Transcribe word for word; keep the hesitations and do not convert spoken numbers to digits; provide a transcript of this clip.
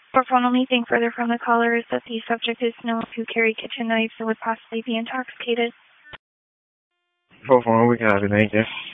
For phone, anything further from the caller is that the subject is known to carry kitchen knives and would possibly be intoxicated. For phone, we can have it, thank you.